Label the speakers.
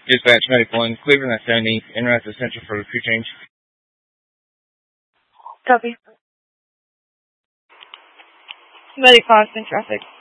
Speaker 1: Dispatch, medical in Cleveland, that's 70, en route to Central for crew change.
Speaker 2: Copy. Medic 5 in traffic.